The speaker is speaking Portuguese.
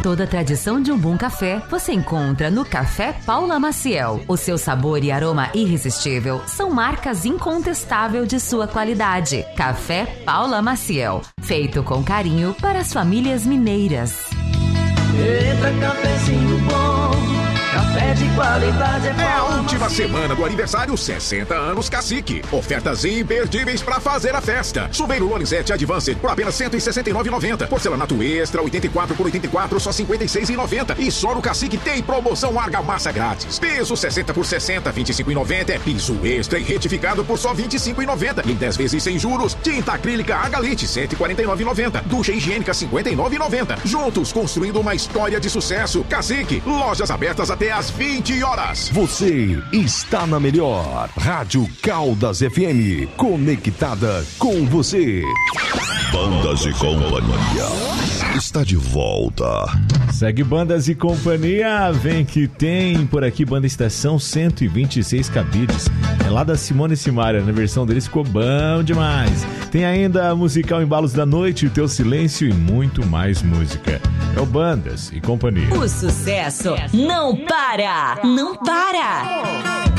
Toda a tradição de um bom café você encontra no Café Paula Maciel. O seu sabor e aroma irresistível são marcas incontestáveis de sua qualidade. Café Paula Maciel, feito com carinho para as famílias mineiras. Eita, cafezinho bom, café de qualidade é a última semana do aniversário 60 anos Cacique. Ofertas imperdíveis pra fazer a festa. Chuveiro Lorenzetti Advanced por apenas R$ 169,90. Porcelanato Extra 84 por 84 só R$ 56,90. E só no Cacique tem promoção argamassa grátis. Piso 60 por 60 R$ 25,90. É piso extra e retificado por só R$ 25,90. Em 10 vezes sem juros. Tinta acrílica Agalite R$ 149,90. Ducha higiênica R$ 59,90. Juntos construindo uma história de sucesso. Cacique, lojas abertas até às 20 horas. Você está na melhor Rádio Caldas FM, conectada com você. Bandas e Companhia está de volta. Segue Bandas e Companhia, vem que tem por aqui Banda Estação 126 cabides. É lá da Simone e Simaria, na versão deles ficou bom demais. Tem ainda musical Embalos da Noite, O Teu Silêncio e muito mais música. É o Bandas e Companhia. O sucesso não para, não para.